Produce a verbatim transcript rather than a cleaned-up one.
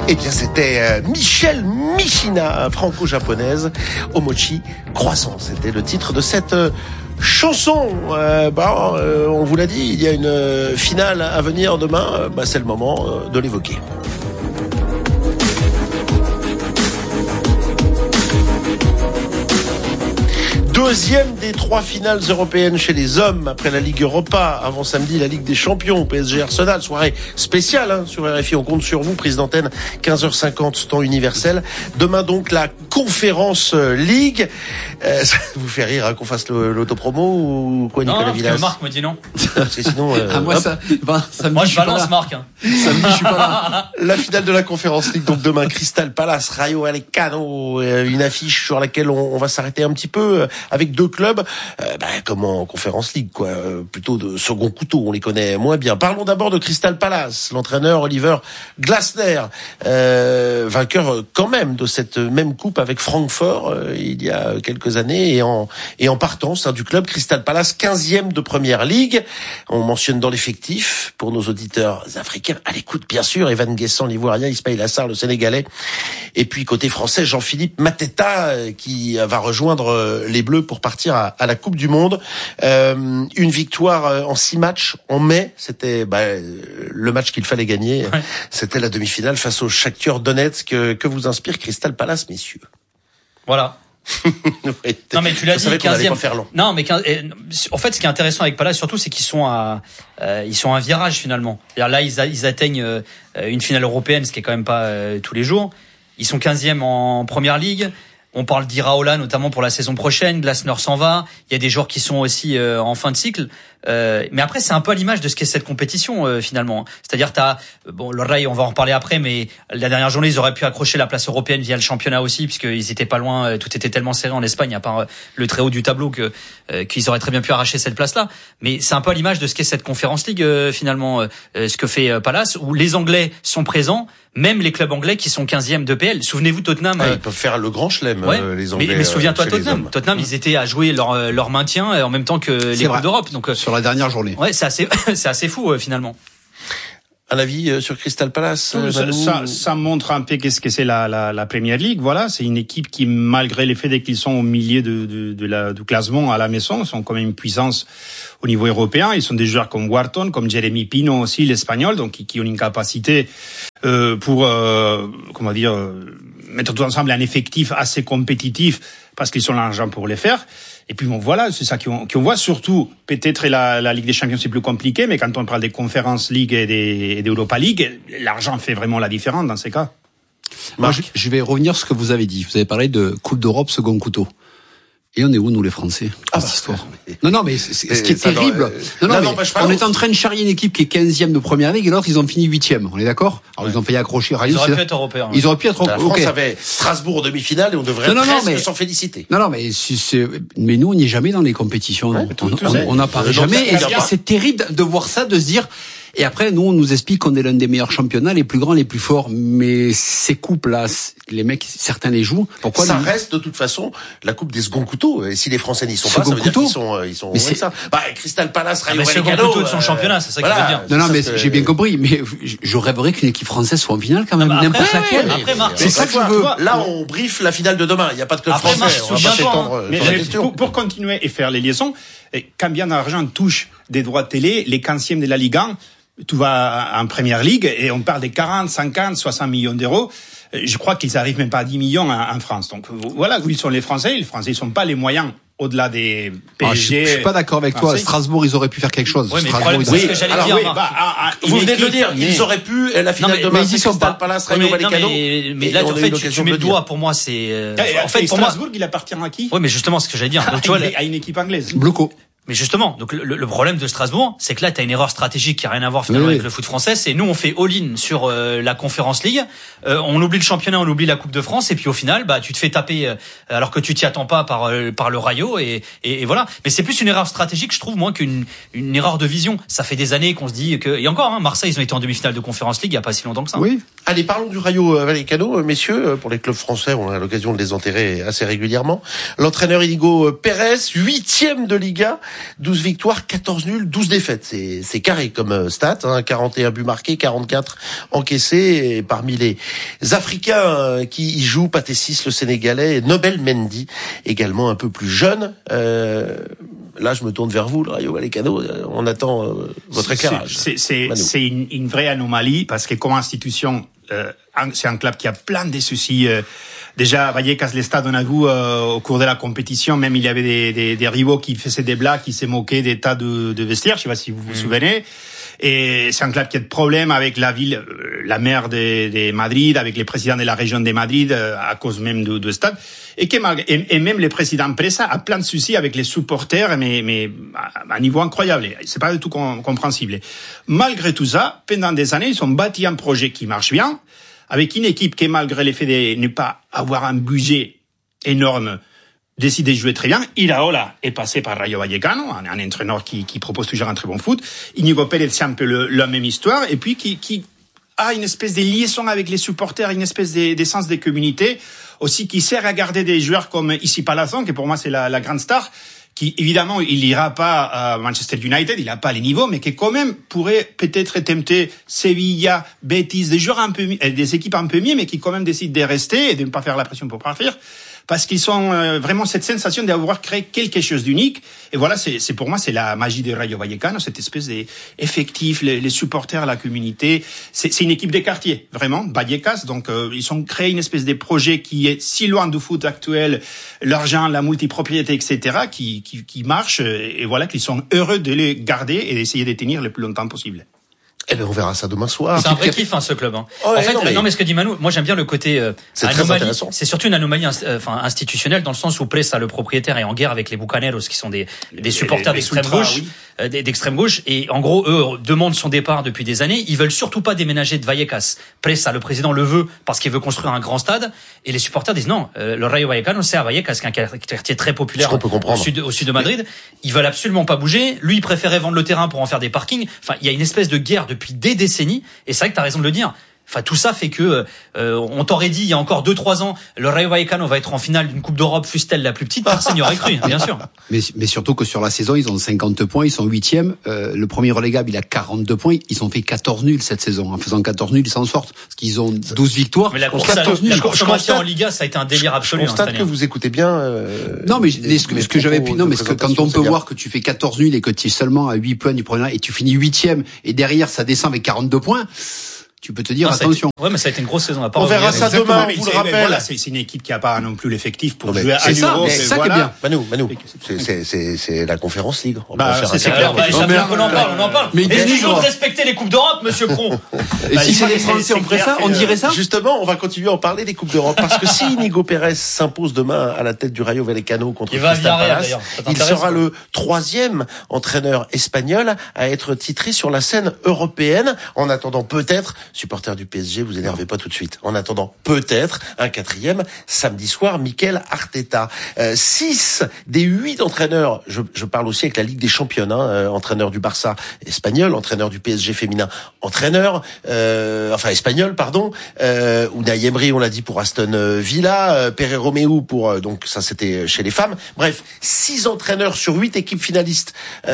Eh bien, c'était euh, Michel Michina, franco-japonaise, Omochi Croissant. C'était le titre de cette euh, chanson. Euh, bah, euh, on vous l'a dit, il y a une euh, finale à venir demain. Euh, bah, c'est le moment euh, de l'évoquer. Deuxième des trois finales européennes chez les hommes après la Ligue Europa. Avant samedi, la Ligue des Champions, P S G Arsenal. Soirée spéciale hein, sur R F I. On compte sur vous, prise d'antenne, quinze heures cinquante, temps universel. Demain donc, la Conférence League. Euh, ça vous fait rire hein, qu'on fasse le, l'autopromo ou quoi, Nicolas Villas? Non, Marc me dit non. Parce que sinon... Euh, ah, moi, ça, ben, samedi, moi, je, je balance Marc. Hein. Samedi, je suis pas là. La finale de la Conférence League, donc demain, Crystal Palace, Rayo Vallecano. Une affiche sur laquelle on, on va s'arrêter un petit peu avec deux clubs, euh, bah, comme en Conférence League, quoi, euh, plutôt de second couteau, on les connaît moins bien. Parlons d'abord de Crystal Palace, l'entraîneur Oliver Glasner, euh, vainqueur quand même de cette même coupe avec Francfort euh, il y a quelques années, et en et en partance hein, du club Crystal Palace, quinzième de Première Ligue. On mentionne dans l'effectif, pour nos auditeurs africains, à l'écoute bien sûr, Evan Guessant, l'Ivoirien, Ismaïla Assar, le Sénégalais, et puis côté français, Jean-Philippe Mateta, euh, qui va rejoindre euh, les Bleus pour partir à, à la Coupe du Monde. Euh, une victoire en six matchs en mai, c'était bah, le match qu'il fallait gagner. Ouais. C'était la demi-finale face au Shakhtar Donetsk. Que, que vous inspire Crystal Palace, messieurs? Voilà. Ouais, non mais tu l'as dit, quinzième. Faire long. Non mais quinze, en fait, ce qui est intéressant avec Palace surtout, c'est qu'ils sont à, euh, ils sont à un virage finalement. C'est-à-dire là, ils, a, ils atteignent euh, une finale européenne, ce qui est quand même pas euh, tous les jours. Ils sont quinzième en Première Ligue. On parle d'Iraola notamment pour la saison prochaine. Glasner s'en va. Il y a des joueurs qui sont aussi euh, en fin de cycle. Euh, mais après, c'est un peu à l'image de ce qu'est cette compétition euh, finalement. C'est-à-dire, t'as bon le Rail, on va en reparler après, mais la dernière journée, ils auraient pu accrocher la place européenne via le championnat aussi, puisqu'ils étaient pas loin. Euh, tout était tellement serré en Espagne, à part euh, le très haut du tableau, que euh, qu'ils auraient très bien pu arracher cette place-là. Mais c'est un peu à l'image de ce qu'est cette Conference League euh, finalement, euh, ce que fait euh, Palace, où les Anglais sont présents. Même les clubs anglais qui sont quinzième de P L. Souvenez-vous Tottenham. Ah, ils peuvent faire le grand chelem, ouais, euh, les Anglais. Mais, mais souviens-toi Tottenham. mmh. Tottenham, ils étaient à jouer leur leur maintien en même temps que les Coupes d'Europe. Donc sur la dernière journée. Ouais, c'est assez c'est assez fou euh, finalement. Un avis euh, sur Crystal Palace, euh, ça, ça, ça montre un peu qu'est-ce que c'est la, la, la Premier League. Voilà, c'est une équipe qui, malgré le fait qu'ils sont au milieu de, de, de la, du classement à la maison, sont quand même une puissance au niveau européen. Ils sont des joueurs comme Wharton, comme Jeremy Pino aussi, l'Espagnol, donc qui, qui ont une capacité euh, pour, euh, comment dire, euh, mettre tout ensemble un effectif assez compétitif parce qu'ils ont l'argent pour le faire. Et puis bon, voilà, c'est ça qu'on, qu'on voit. Surtout, peut-être la, la Ligue des Champions c'est plus compliqué, mais quand on parle des Conference League et des, et des Europa League, l'argent fait vraiment la différence dans ces cas. Moi, je, je vais revenir sur ce que vous avez dit. Vous avez parlé de Coupe d'Europe second couteau. Et on est où, nous, les Français, dans cette histoire? Non, non, mais c'est, c'est, ce qui est terrible. Euh, non, non, non, mais on est en train de charrier une équipe qui est quinzième de Première Ligue et l'autre, ils ont fini huitième. On est d'accord? Alors, ouais. Ils ont failli accrocher Rayo. Ils auraient pu être européens. Ils auraient pu être européens. La France okay. avait Strasbourg en demi-finale et on devrait non, non, presque non, mais, s'en féliciter. Non, non, mais c'est, mais nous, on n'y est jamais dans les compétitions. Ouais, on n'apparaît jamais. Et c'est terrible de voir ça, de se dire, et après, nous, on nous explique qu'on est l'un des meilleurs championnats, les plus grands, les plus forts. Mais ces coupes-là, les mecs, certains les jouent. Pourquoi ça nous... reste de toute façon la coupe des seconds couteaux. Et si les Français n'y sont pas, ça veut couteau. dire qu'ils sont, ils sont. Mais c'est ça. Bah, Crystal Palace, Rayo Vallecano. C'est le couteau de son championnat, c'est ça qu'il veut dire. Non, non, mais j'ai bien compris. Mais je rêverais qu'une équipe française soit en finale quand même, n'importe laquelle. Après, Marc, c'est ça que je veux. Là, on briefe la finale de demain. Il n'y a pas de club français. On va pas s'étendre. Pour continuer et faire les liaisons, combien d'argent touche des droits de télé les quinzièmes de la Ligue un? Tout va en Première Ligue et on parle des quarante, cinquante, soixante millions d'euros. Je crois qu'ils arrivent même pas à dix millions en France. Donc voilà où ils sont les Français. Les Français, ils sont pas les moyens au-delà des P S G. Ah, je, je suis pas d'accord avec toi. Strasbourg, ils auraient pu faire quelque chose. Oui, mais Strasbourg, problème, c'est ce que j'allais Alors, dire. Oui, bah, à, à, vous venez de le dire. Mais... Ils auraient pu la finale non, mais, demain. Mais ils y sont pas. Palace, Rayo Vallecano. Mais, mais là, en fait, tu, tu mets le doigt. Pour moi, c'est. Euh, et, en fait, pour Strasbourg, moi... il appartient à qui? Oui, mais justement, ce que j'allais dire. Donc, tu vois, à une équipe anglaise. Bloco. Mais justement, donc le, le problème de Strasbourg, c'est que là, t'as une erreur stratégique qui a rien à voir finalement oui, avec oui. le foot français. C'est nous, on fait all-in sur euh, la Conference League, euh, on oublie le championnat, on oublie la Coupe de France, et puis au final, bah, tu te fais taper euh, alors que tu t'y attends pas par euh, par le Rayo, et, et, et voilà. Mais c'est plus une erreur stratégique, je trouve, moins qu'une une erreur de vision. Ça fait des années qu'on se dit que, et encore, hein, Marseille, ils ont été en demi-finale de Conference League il y a pas si longtemps que ça. Oui. Allez, parlons du Rayo Vallecano, messieurs. Pour les clubs français, on a l'occasion de les enterrer assez régulièrement. L'entraîneur Inigo Pérez, huitième de Liga. douze victoires, quatorze nuls, douze défaites. C'est, c'est carré comme stat, hein, quarante et un buts marqués, quarante-quatre encaissés. Et parmi les Africains qui y jouent, Pathé Ciss, le Sénégalais, et Nobel Mendy, également un peu plus jeune. Euh, là, je me tourne vers vous, le Rayo Vallecano. On attend euh, votre éclairage. C'est, c'est, c'est une, une vraie anomalie parce que comme institution, euh, c'est un club qui a plein de soucis. Euh, déjà, Vallecas, les stades, on a vu euh, au cours de la compétition, même il y avait des, des, des rivaux qui faisaient des blagues, qui se moquaient des tas de, de vestiaires. Je sais pas si vous vous mmh. souvenez. Et c'est un club qui a de problèmes avec la ville, euh, la maire de, de Madrid, avec les présidents de la région de Madrid, euh, à cause même de, de stade. Et, que, et, et même le président Presa a plein de soucis avec les supporters, mais, mais à un niveau incroyable. C'est pas du tout compréhensible. Malgré tout ça, pendant des années, ils ont bâti un projet qui marche bien, avec une équipe qui, malgré le fait de ne pas avoir un budget énorme, décide de jouer très bien. Iraola est passé par Rayo Vallecano, un, un entraîneur qui, qui propose toujours un très bon foot. Inigo Pérez, c'est un peu le, la même histoire, et puis qui, qui a une espèce de liaison avec les supporters, une espèce de, de sens de communauté, aussi qui sert à garder des joueurs comme Issy Palazón, qui pour moi c'est la, la grande star, qui évidemment il ira pas à Manchester United, il a pas les niveaux, mais qui quand même pourrait peut-être tempter Sevilla, Betis, des joueurs un peu, des équipes un peu mieux, mais qui quand même décident de rester et de ne pas faire la pression pour partir. Parce qu'ils sont euh, vraiment cette sensation d'avoir créé quelque chose d'unique. Et voilà, c'est, c'est pour moi, c'est la magie de Rayo Vallecano, cette espèce d'effectif, les, les supporters, la communauté. C'est, c'est une équipe des quartiers, vraiment, Vallecas. Donc, euh, ils ont créé une espèce de projet qui est si loin du foot actuel, l'argent, la multipropriété, et cetera, qui, qui, qui marche. Et voilà, qu'ils sont heureux de les garder et d'essayer de tenir le plus longtemps possible. Eh ben, on verra ça demain soir. C'est un vrai kiff, hein, ce club, hein. Oh, en fait, non mais... non, mais ce que dit Manu, moi, j'aime bien le côté, euh, c'est anomalie. C'est surtout une anomalie, euh, enfin, institutionnelle, dans le sens où Presa, le propriétaire, est en guerre avec les Bucaneros, qui sont des, des supporters les, les d'extrême ultra, gauche, oui. euh, d'extrême gauche. Et en gros, eux demandent son départ depuis des années. Ils veulent surtout pas déménager de Vallecas. Presa, le président, le veut parce qu'il veut construire un grand stade. Et les supporters disent non, euh, le Rayo Vallecano, c'est à Vallecas, qui est un quartier très populaire au sud, au sud de Madrid. Ils veulent absolument pas bouger. Lui, il préférait vendre le terrain pour en faire des parkings. Enfin, il y a une espèce de guerre depuis des décennies. Et c'est vrai que t'as raison de le dire. Enfin, tout ça fait que euh, on t'aurait dit il y a encore deux trois ans, le Rayo Vallecano va être en finale d'une Coupe d'Europe, fût-elle la plus petite, personne n'y aurait cru, bien sûr. Mais, mais surtout que sur la saison, ils ont cinquante points, ils sont huitième. Euh, le premier relégable, il a quarante-deux points. Ils ont fait quatorze nuls cette saison. En faisant quatorze nuls, ils s'en sortent. Parce qu'ils ont douze victoires. Mais la course, quatorze nuls. La course en Liga, ça a été un délire absolu. Je constate que vous écoutez bien. Euh, non, mais les, ce que, ce que j'avais pu, non, mais ce que, quand on peut voir que tu fais quatorze nuls et que tu es seulement à huit points du premier et tu finis huitième et derrière ça descend avec quarante-deux points. Tu peux te dire, non, attention. Été, ouais, mais ça a été une grosse saison. À part on verra ça demain, on vous le rappelle. Voilà, c'est, c'est une équipe qui a pas non plus l'effectif pour non, jouer à c'est ça, l'Euro. C'est ça voilà. Qui est bien. Manu, Manu, c'est, c'est, c'est, c'est la Conférence League. On bah, peut c'est, c'est clair. Bah, ça fait qu'on en parle, on en parle. Mais essayons de respecter les Coupes d'Europe, monsieur Cron. Et si c'est les Français, on ferait ça, on dirait ça? Justement, on va continuer à en parler des Coupes d'Europe. Parce que si Inigo Pérez s'impose demain à la tête du Rayo Vallecano contre Crystal Palace, il sera le troisième entraîneur espagnol à être titré sur la scène européenne. En attendant, peut-être, supporter du P S G, vous énervez pas tout de suite. En attendant, peut-être un quatrième samedi soir, Mikel Arteta. Euh, six des huit entraîneurs, je, je parle aussi avec la Ligue des Champions, hein, euh, entraîneur du Barça espagnol, entraîneur du P S G féminin, entraîneur, euh, enfin espagnol, pardon. Euh, Unai Emery, on l'a dit pour Aston Villa, euh, Pere Romeu pour euh, donc ça c'était chez les femmes. Bref, six entraîneurs sur huit équipes finalistes. Euh,